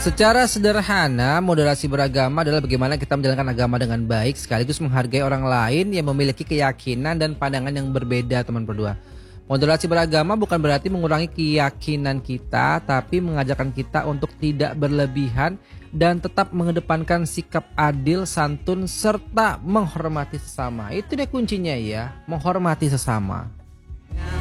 Secara sederhana, moderasi beragama adalah bagaimana kita menjalankan agama dengan baik sekaligus menghargai orang lain yang memiliki keyakinan dan pandangan yang berbeda, teman berdua. Moderasi beragama bukan berarti mengurangi keyakinan kita, tapi mengajarkan kita untuk tidak berlebihan dan tetap mengedepankan sikap adil, santun, serta menghormati sesama. Itu deh kuncinya ya, menghormati sesama.